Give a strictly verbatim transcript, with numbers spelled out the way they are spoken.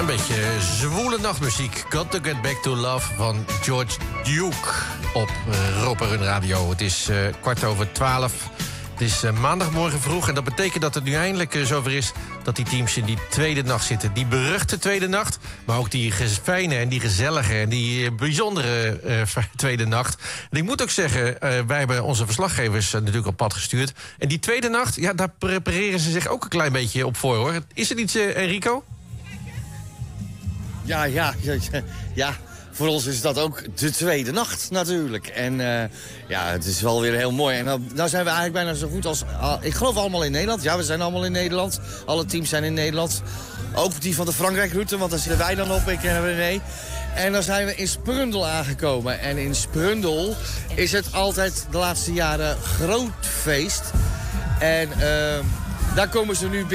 Een beetje zwoele nachtmuziek. Got to Get Back to Love van George Duke op uh, Roper Run Radio. Het is uh, kwart over twaalf. Het is uh, maandagmorgen vroeg en dat betekent dat het nu eindelijk uh, zover is dat die teams in die tweede nacht zitten. Die beruchte tweede nacht, maar ook die fijne en die gezellige en die uh, bijzondere uh, tweede nacht. En ik moet ook zeggen, uh, wij hebben onze verslaggevers uh, natuurlijk op pad gestuurd. En die tweede nacht, ja, daar prepareren ze zich ook een klein beetje op voor, hoor. Is het iets, uh, Enrico? Ja, ja, ja, ja. Voor ons is dat ook de tweede nacht natuurlijk. En uh, ja, het is wel weer heel mooi. En nou, nou zijn we eigenlijk bijna zo goed als... Uh, ik geloof allemaal in Nederland. Ja, we zijn allemaal in Nederland. Alle teams zijn in Nederland. Ook die van de Frankrijk-route, want daar zitten wij dan op. Ik en René. En dan zijn we in Sprundel aangekomen. En in Sprundel is het altijd de laatste jaren groot feest. En uh, daar komen ze nu binnen.